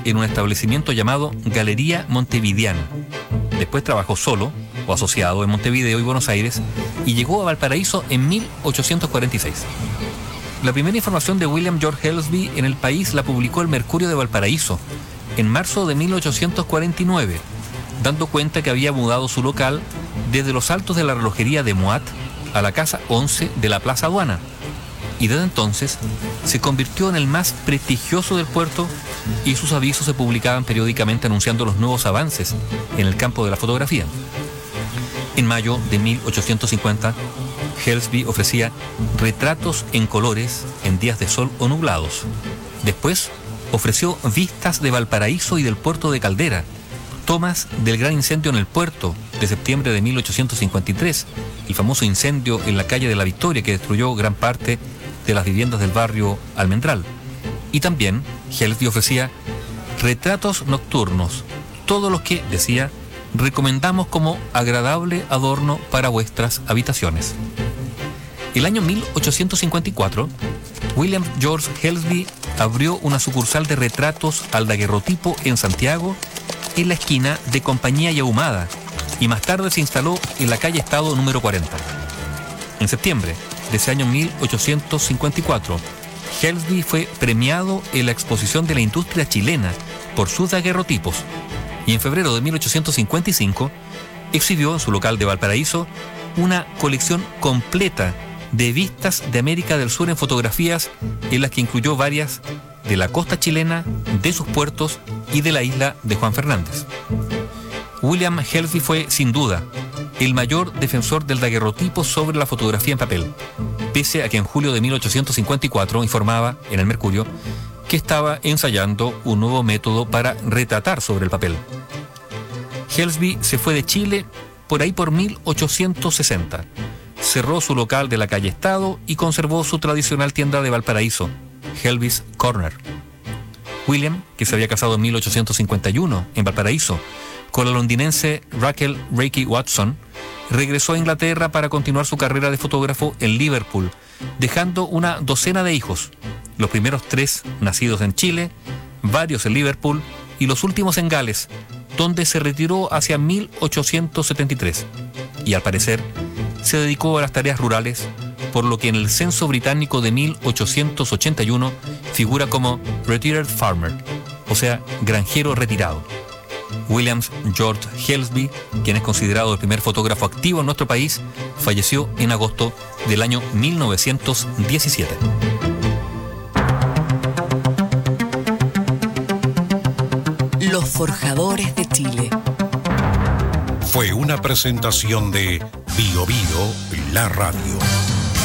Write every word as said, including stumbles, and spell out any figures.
en un establecimiento llamado Galería Montevideana. Después trabajó solo o asociado en Montevideo y Buenos Aires y llegó a Valparaíso en mil ochocientos cuarenta y seis. La primera información de William George Helsby en el país la publicó el Mercurio de Valparaíso en marzo de mil ochocientos cuarenta y nueve, dando cuenta que había mudado su local desde los altos de la relojería de Moat a la casa once de la Plaza Aduana, y desde entonces se convirtió en el más prestigioso del puerto y sus avisos se publicaban periódicamente anunciando los nuevos avances en el campo de la fotografía. En mayo de mil ochocientos cincuenta, Helsby ofrecía retratos en colores en días de sol o nublados. Después ofreció vistas de Valparaíso y del puerto de Caldera, tomas del gran incendio en el puerto de septiembre de mil ochocientos cincuenta y tres, el famoso incendio en la calle de la Victoria que destruyó gran parte de las viviendas del barrio Almendral. Y también Helsby ofrecía retratos nocturnos, todos los que, decía, recomendamos como agradable adorno para vuestras habitaciones. El año mil ochocientos cincuenta y cuatro, William George Helsby abrió una sucursal de retratos al daguerrotipo en Santiago, en la esquina de Compañía y Ahumada, y más tarde se instaló en la calle Estado número cuarenta. En septiembre de ese año mil ochocientos cincuenta y cuatro, Helsby fue premiado en la exposición de la industria chilena por sus daguerrotipos, y en febrero de mil ochocientos cincuenta y cinco exhibió en su local de Valparaíso una colección completa de vistas de América del Sur en fotografías, en las que incluyó varias de la costa chilena, de sus puertos y de la isla de Juan Fernández. William Helsby fue, sin duda, el mayor defensor del daguerrotipo sobre la fotografía en papel, pese a que en julio de mil ochocientos cincuenta y cuatro informaba en el Mercurio que estaba ensayando un nuevo método para retratar sobre el papel. Helsby se fue de Chile por ahí por mil ochocientos sesenta. Cerró su local de la calle Estado y conservó su tradicional tienda de Valparaíso, Helsby's Corner. William, que se había casado en mil ochocientos cincuenta y uno en Valparaíso con la londinense Rachel Reiki Watson, regresó a Inglaterra para continuar su carrera de fotógrafo en Liverpool, dejando una docena de hijos, los primeros tres nacidos en Chile, varios en Liverpool y los últimos en Gales, donde se retiró hacia mil ochocientos setenta y tres, y al parecer se dedicó a las tareas rurales, por lo que en el censo británico de mil ochocientos ochenta y uno figura como Retired Farmer, o sea, granjero retirado. William George Helsby, quien es considerado el primer fotógrafo activo en nuestro país, falleció en agosto del año mil novecientos diecisiete. Los Forjadores de Chile. Fue una presentación de Bio Bio, la radio.